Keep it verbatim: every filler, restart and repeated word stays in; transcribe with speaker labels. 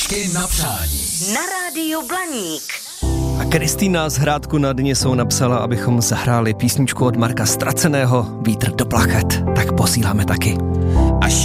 Speaker 1: Písničky na přání.
Speaker 2: Na rádiu Blaník.
Speaker 3: A Kristýna z Hrádku nad Nisou napsala, abychom zahráli písničku od Marka Ztraceného Vítr do plachet. Tak posíláme taky.